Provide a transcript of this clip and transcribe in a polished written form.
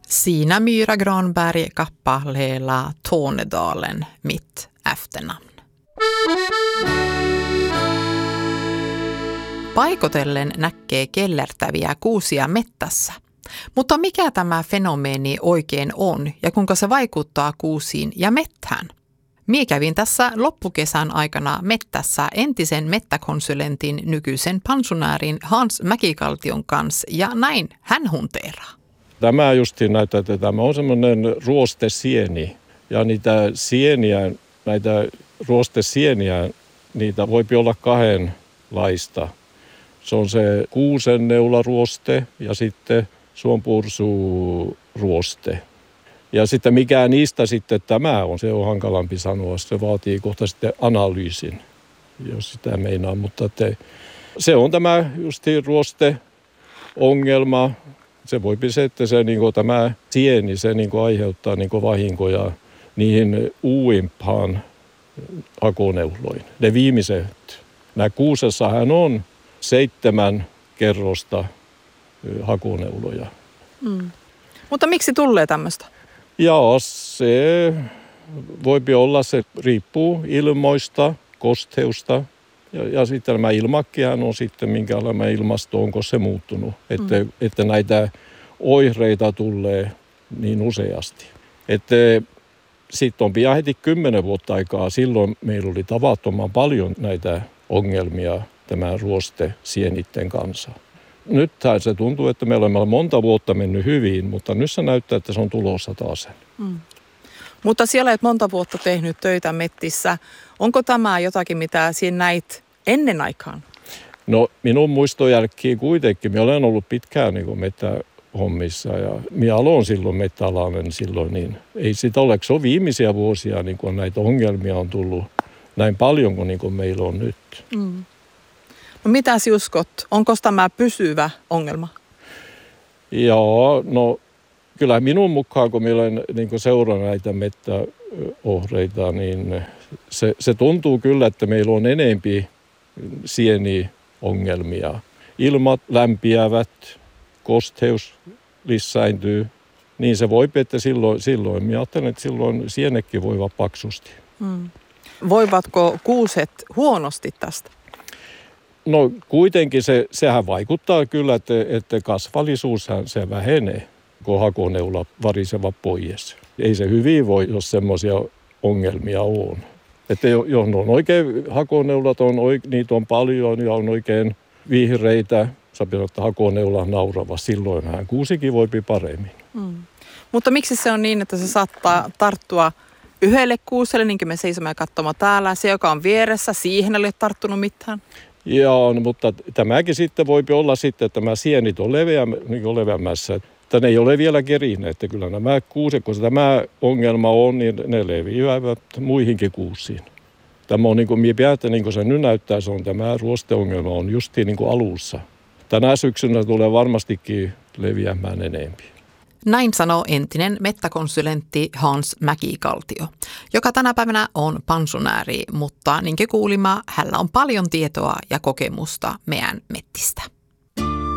Sina Myra Granberg kappaleella Tornedalen mitt efternamn. Paikotellen näkee kellertäviä kuusia mettässä. Mutta mikä tämä fenomeeni oikein on ja kuinka se vaikuttaa kuusiin ja mettään? Mie kävin tässä loppukesän aikana mettässä entisen mettäkonsulentin nykyisen pensionäärin Hans Mäkikaltion kanssa ja näin hän hunteeraa. Tämä justiin näyttää, että tämä on semmoinen ruostesieni ja niitä sieniä, näitä ruostesieniä, niitä voi olla kahdenlaista. Se on se kuusenneularuoste ja sitten suonpursuruoste. Ja sitten mikä niistä sitten tämä on, se on hankalampi sanoa. Se vaatii kohta sitten analyysin, jos sitä meinaa. Mutta se on tämä justiin ruosteongelma. Se voi se, että se, tämä sieni se aiheuttaa vahinkoja niihin uuimpaan hakoneuloihin. Ne viimeiset. Nämä kuusessahan on 7 kerrosta hakoneuloja. Mutta miksi tulee tämmöistä? Joo, se voi olla, se riippuu ilmoista, kosteusta ja sitten nämä ilmakkihan on sitten minkälainen ilmasto, onko se muuttunut, että näitä oireita tulee niin useasti. Sitten on pian heti 10 vuotta aikaa, silloin meillä oli tavattoman paljon näitä ongelmia tämän ruostesienitten kanssa. Nythän se tuntuu, että me olemme monta vuotta mennyt hyvin, mutta nyt se näyttää, että se on tulossa taas. Mutta siellä olet monta vuotta tehnyt töitä mettissä. Onko tämä jotakin, mitä sinä näit ennen aikaan? No minun muistojälkeen kuitenkin. Minä olen ollut pitkään mettähommissa ja minä aloin silloin mettäalainen silloin. Niin ei sitä ole, se on viimeisiä vuosia, niin kun näitä ongelmia on tullut näin paljon kuin, meillä on nyt. No mitä uskot? Onko tämä pysyvä ongelma? Joo, no kyllä minun mukaan, kun minä olen seuraan näitä mettäohreita, niin se tuntuu kyllä, että meillä on enempi sieniongelmia. Ilmat lämpiävät, kosteus lisääntyy, niin se voi, että silloin minä ajattelen, että silloin sienekin voivat paksusti. Voivatko kuuset huonosti tästä? No kuitenkin sehän vaikuttaa kyllä, että kasvallisuushan se vähenee, kun hakoneula variseva pois. Ei se hyvin voi, jos semmoisia ongelmia on. Että jos on oikein hakoneulat, niitä on paljon ja on oikein vihreitä, saa että hakoneula on naurava, silloinhan kuusikin voi paremmin. Mutta miksi se on niin, että se saattaa tarttua yhdelle kuuselle, niin kuin me seisomme katsomaan täällä, se joka on vieressä, siihen ei ole tarttunut mitään? Joo, no, mutta tämäkin sitten voi olla sitten, että tämä sienit on leveämmässä. Että ne ei ole vielä kerineet, että kyllä nämä kuuset, kun tämä ongelma on, niin ne leviävät muihinkin kuusiin. Tämä on minä pidän, että se nyt näyttää, se on tämä ruosteongelma on justiin alussa. Tänä syksynä tulee varmastikin leviämään enemmän. Näin sanoo entinen mettäkonsulentti Hans Mäkikaltio, joka tänä päivänä on pensionääri, mutta niin kuin kuulimme, hänellä on paljon tietoa ja kokemusta meidän mettistä.